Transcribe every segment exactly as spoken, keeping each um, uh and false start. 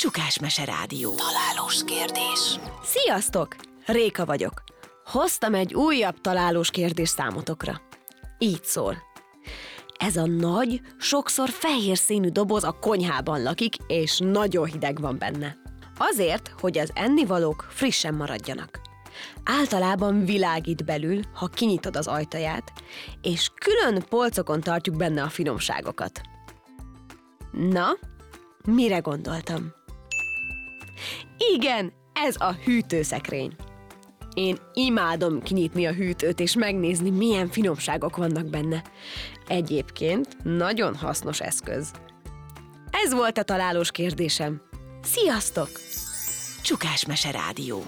Csukásmese Rádió. Találós kérdés. Sziasztok! Réka vagyok. Hoztam egy újabb találós kérdés számotokra. Így szól. Ez a nagy, sokszor fehér színű doboz a konyhában lakik, és nagyon hideg van benne. Azért, hogy az ennivalók frissen maradjanak. Általában világít belül, ha kinyitod az ajtaját, és külön polcokon tartjuk benne a finomságokat. Na, mire gondoltam? Igen, ez a hűtőszekrény. Én imádom kinyitni a hűtőt és megnézni, milyen finomságok vannak benne. Egyébként nagyon hasznos eszköz. Ez volt a találós kérdésem. Sziasztok! Csukásmese Rádió.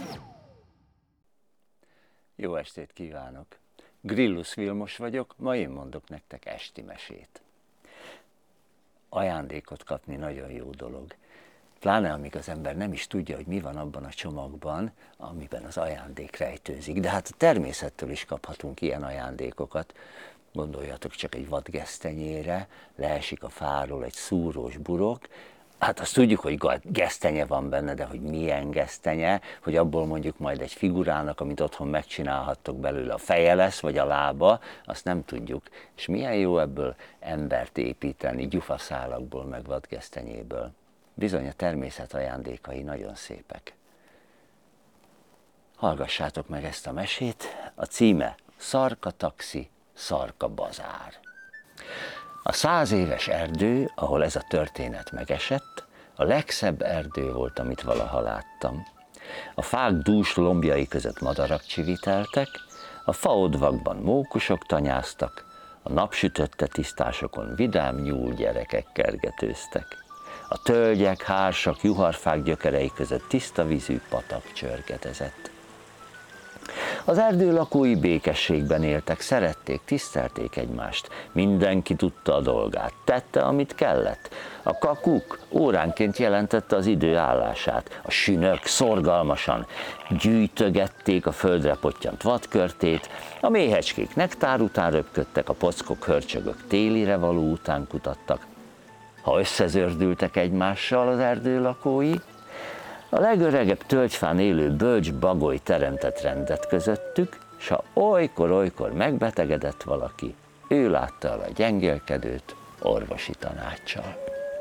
Jó estét kívánok! Grillus Vilmos vagyok, ma én mondok nektek esti mesét. Ajándékot kapni nagyon jó dolog. Pláne amíg az ember nem is tudja, hogy mi van abban a csomagban, amiben az ajándék rejtőzik. De hát a természettől is kaphatunk ilyen ajándékokat. Gondoljatok csak egy vadgesztenyére, leesik a fáról egy szúrós burok. Hát azt tudjuk, hogy gesztenye van benne, de hogy milyen gesztenye, hogy abból mondjuk majd egy figurának, amit otthon megcsinálhattok belőle, a feje lesz, vagy a lába, azt nem tudjuk. És milyen jó ebből embert építeni, gyufaszálakból, meg vadgesztenyéből. Bizony a természet ajándékai nagyon szépek. Hallgassátok meg ezt a mesét, a címe Szarka taxi, szarka bazár. A száz éves erdő, ahol ez a történet megesett, a legszebb erdő volt, amit valaha láttam. A fák dús lombjai között madarak csiviteltek, a faodvakban mókusok tanyáztak, a napsütötte tisztásokon vidám nyúl gyerekek kergetőztek. A tölgyek, hársak, juharfák gyökerei között tiszta vízű patak csörgetezett. Az erdő lakói békességben éltek, szerették, tisztelték egymást. Mindenki tudta a dolgát, tette, amit kellett. A kakuk óránként jelentette az idő állását. A sünök szorgalmasan gyűjtögették a földre pottyant vadkörtét, a méhecskék nektár után röpködtek, a pockok, hörcsögök télire való után kutattak. Ha összezördültek egymással az erdő lakói, a legöregebb tölgyfán élő bölcs bagoly teremtett rendet közöttük, s ha olykor-olykor megbetegedett valaki, ő látta el a gyengélkedőt orvosi tanáccsal.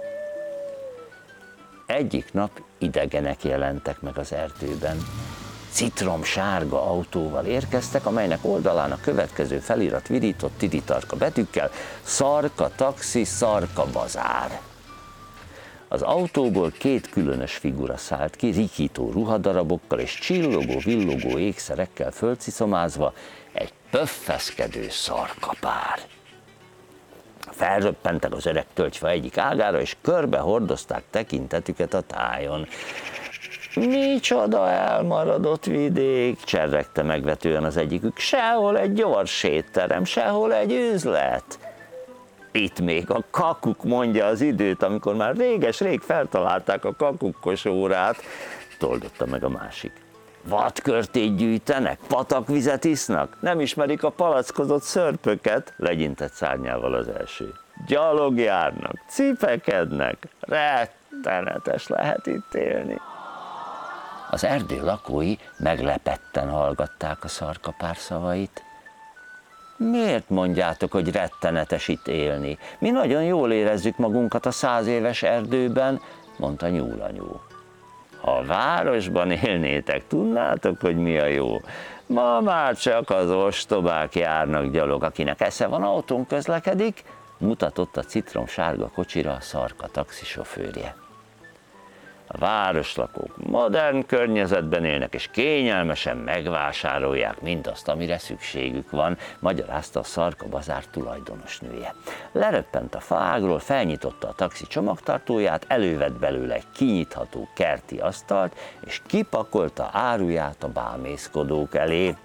Egyik nap idegenek jelentek meg az erdőben. Citromsárga autóval érkeztek, amelynek oldalán a következő felirat virított tiritarka betűkkel: Szarka taxi, szarka bazár. Az autóból két különös figura szállt ki, rikító ruhadarabokkal és csillogó-villogó ékszerekkel fölciszomázva, egy pöffeszkedő szarkapár. Felröppentek az öreg tölgyfa egyik ágára, és körbe hordozták tekintetüket a tájon. Micsoda elmaradott vidék, cserregte megvetően az egyikük, sehol egy gyors étterem, sehol egy üzlet. Itt még a kakuk mondja az időt, amikor már réges-rég feltalálták a kakukkos órát, toldotta meg a másik. Vadkörtét gyűjtenek, patakvizet isznak, nem ismerik a palackozott szörpöket, legyintett szárnyával az első. Gyalog járnak, cipekednek, rettenetes lehet itt élni. Az erdő lakói meglepetten hallgatták a szarkapár szavait. Miért mondjátok, hogy rettenetes itt élni? Mi nagyon jól érezzük magunkat a száz éves erdőben, mondta nyúlanyú. Ha a városban élnétek, tudnátok, hogy mi a jó. Ma már csak az ostobák járnak gyalog, akinek esze van, autón közlekedik, mutatott a citromsárga kocsira a szarka taxisofőrje. A városlakók modern környezetben élnek, és kényelmesen megvásárolják mindazt, amire szükségük van, magyarázta a szarka bazár tulajdonosnője. Leröppent a faágról, felnyitotta a taxi csomagtartóját, elővett belőle egy kinyitható kerti asztalt, és kipakolta áruját a bámészkodók elé.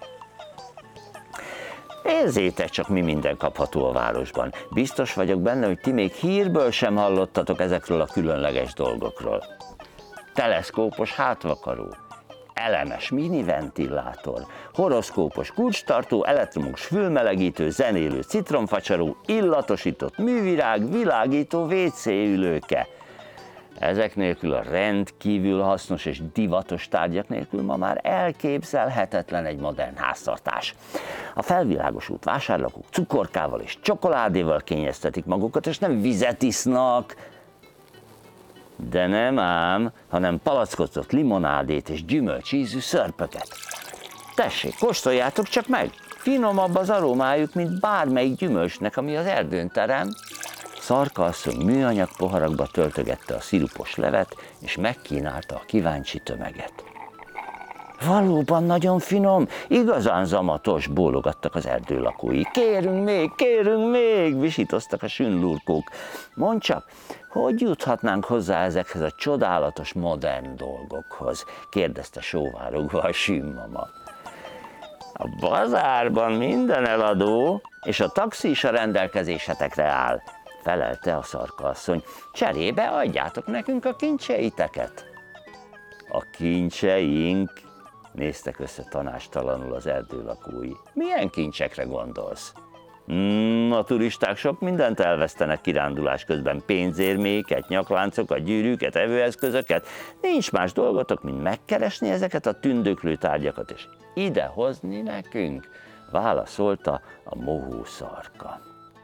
Nézzétek csak, mi minden kapható a városban. Biztos vagyok benne, hogy ti még hírből sem hallottatok ezekről a különleges dolgokról. Teleszkópos hátvakaró, elemes miniventilátor, horoszkópos kulcstartó, elektromos fülmelegítő, zenélő citromfacsaró, illatosított művirág, világító vé cé ülőke. Ezek nélkül, a rendkívül hasznos és divatos tárgyak nélkül ma már elképzelhetetlen egy modern háztartás. A felvilágosult vásárlók cukorkával és csokoládéval kényeztetik magukat, és nem vizet isznak. De nem ám, hanem palackozott limonádét és gyümölcsízű szörpöket. Tessék, kóstoljátok csak meg! Finomabb az aromájuk, mint bármelyik gyümölcsnek, ami az erdőn terem. Szarka asszony műanyag poharakba töltögette a szirupos levet, és megkínálta a kíváncsi tömeget. Valóban nagyon finom, igazán zamatos, bólogattak az erdő lakói. Kérünk még, kérünk még, visítoztak a sünlurkók. Mondd csak, hogy juthatnánk hozzá ezekhez a csodálatos modern dolgokhoz? Kérdezte sóvárogva a sünmama. A bazárban minden eladó, és a taxi is a rendelkezésetekre áll, felelte a szarkaasszony. Cserébe adjátok nekünk a kincseiteket. A kincseink? Néztek össze tanástalanul az erdő lakói. Milyen kincsekre gondolsz? Hmm, a turisták sok mindent elvesztenek kirándulás közben, pénzérméket, nyakláncokat, gyűrűket, evőeszközöket. Nincs más dolgotok, mint megkeresni ezeket a tündöklő tárgyakat, és idehozni nekünk, válaszolta a mohó szarka.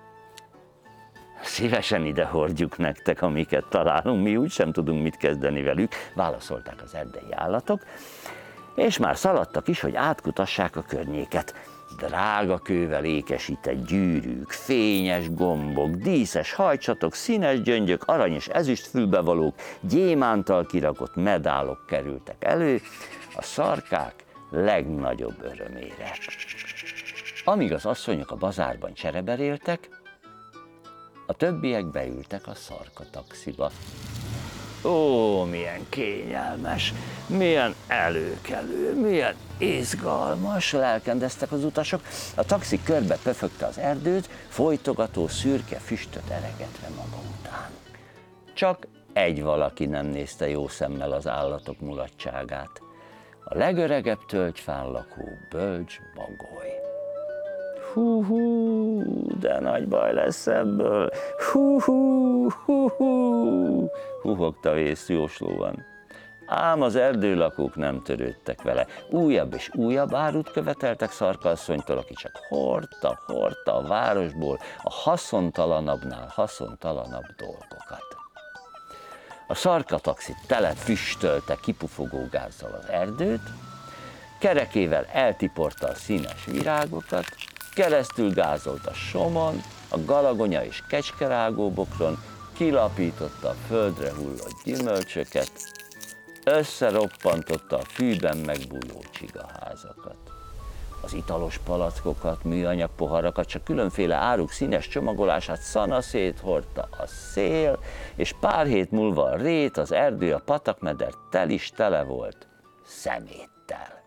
Szívesen ide hordjuk nektek, amiket találunk, mi úgysem tudunk mit kezdeni velük, válaszolták az erdei állatok, és már szaladtak is, hogy átkutassák a környéket. Drága kővel ékesített gyűrűk, fényes gombok, díszes hajcsatok, színes gyöngyök, arany és ezüst fülbevalók, gyémántal kirakott medálok kerültek elő a szarkák legnagyobb örömére. Amíg az asszonyok a bazárban csereberéltek, a többiek beültek a szarka taxiba. Ó, milyen kényelmes, milyen előkelő, milyen izgalmas, lelkendeztek az utasok. A taxi körbe pöfögte az erdőt, folytogató szürke füstöt eregetve maga után. Csak egy valaki nem nézte jó szemmel az állatok mulatságát. A legöregebb tölgyfán lakó bölcs bagoly. Hú-hú, de nagy baj lesz ebből. Hú-hú, hú-hú, huhogta vészjóslóan. Ám az erdőlakók nem törődtek vele. Újabb és újabb árut követeltek szarkaasszonytól, aki csak hordta, hordta a városból a haszontalanabbnál haszontalanabb dolgokat. A szarkataxi tele füstölte kipufogó gázzal az erdőt, kerekével eltiporta a színes virágokat, keresztül gázolt a somon, a galagonya és kecskerágóbokron, kilapította a földre hullott gyümölcsöket, összeroppantotta a fűben megbújó csigaházakat. Az italos palackokat, műanyag poharakat, csak különféle áruk színes csomagolását szanaszét hordta a szél, és pár hét múlva a rét, az erdő, a patakmeder tel is tele volt szeméttel.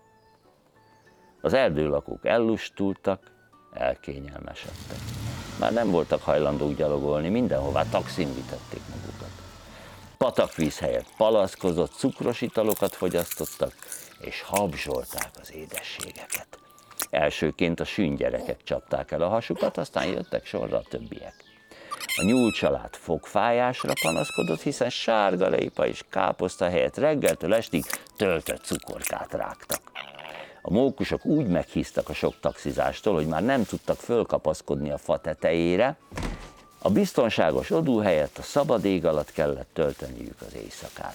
Az erdőlakók ellustultak, elkényelmesedtek. Már nem voltak hajlandók gyalogolni, mindenhová taxin vitették magukat. Patakvíz helyett palaszkozott, cukros italokat fogyasztottak, és habzsolták az édességeket. Elsőként a sünngyerekek csapták el a hasukat, aztán jöttek sorra a többiek. A nyúlcsalád fogfájásra panaszkodott, hiszen sárgarépa és káposzta helyett reggeltől estig töltött cukorkát rágtak. A mókusok úgy meghíztak a sok taxizástól, hogy már nem tudtak fölkapaszkodni a fa tetejére, a biztonságos odú helyett a szabad ég alatt kellett tölteniük az éjszakát.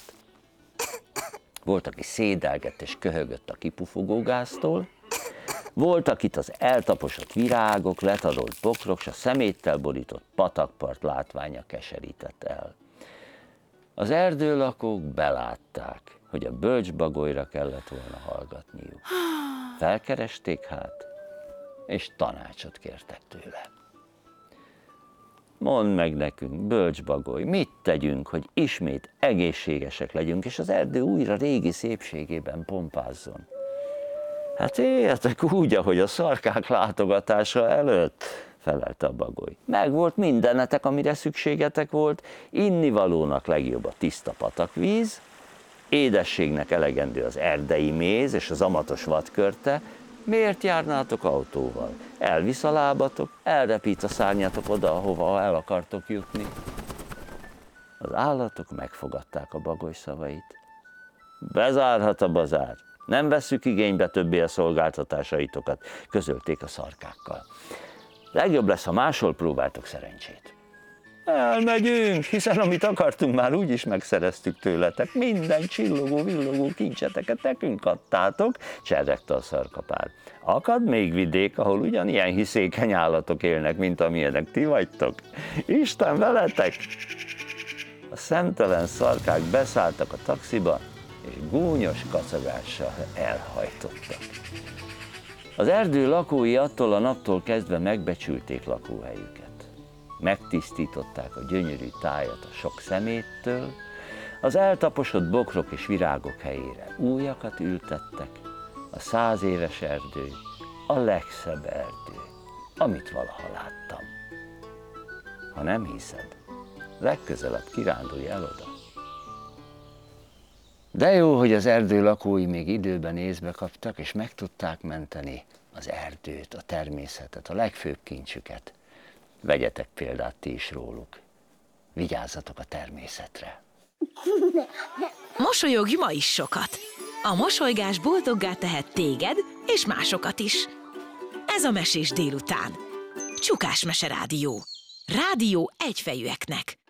Volt, aki szédelgett és köhögött a kipufogógáztól, volt, akit az eltaposott virágok, letarolt bokrok és a szeméttel borított patakpart látványa keserített el. Az erdőlakók belátták, hogy a bölcsbagolyra kellett volna hallgatniuk. Felkeresték hát, és tanácsot kértek tőle. Mondd meg nekünk, bölcsbagoly, mit tegyünk, hogy ismét egészségesek legyünk, és az erdő újra régi szépségében pompázzon? Hát éljetek úgy, ahogy a szarkák látogatása előtt, felelte a bagoly. Meg volt mindenetek, amire szükségetek volt, innivalónak legjobb a tiszta patakvíz, édességnek elegendő az erdei méz és az amatos vadkörte. Miért járnátok autóval? Elvisz a lábatok, elrepít a szárnyatok oda, ahova el akartok jutni. Az állatok megfogadták a bagoly szavait. Bezárhat a bazár, nem vesszük igénybe többé a szolgáltatásaitokat, közölték a szarkákkal. Legjobb lesz, ha máshol próbáltok szerencsét. Elmegyünk, hiszen amit akartunk, már úgyis megszereztük tőletek. Minden csillogó, villogó kincseteket nekünk adtátok, cserregte a szarkapár. Akad még vidék, ahol ugyanilyen hiszékeny állatok élnek, mint amilyenek ti vagytok? Isten veletek! A szemtelen szarkák beszálltak a taxiba, és gúnyos kacagással elhajtottak. Az erdő lakói attól a naptól kezdve megbecsülték lakóhelyüket. Megtisztították a gyönyörű tájat a sok szeméttől, az eltaposott bokrok és virágok helyére újakat ültettek, a száz éves erdő a legszebb erdő, amit valaha láttam. Ha nem hiszed, legközelebb kirándulj el oda. De jó, hogy az erdő lakói még időben észbe kaptak, és meg tudták menteni az erdőt, a természetet, a legfőbb kincsüket. Vegyetek példát ti is róluk. Vigyázzatok a természetre. Mosolyogj ma is sokat. A mosolygás boldoggá tehet téged és másokat is. Ez a Mesés délután. Csukás Mese Rádió. Rádió egyfejűeknek.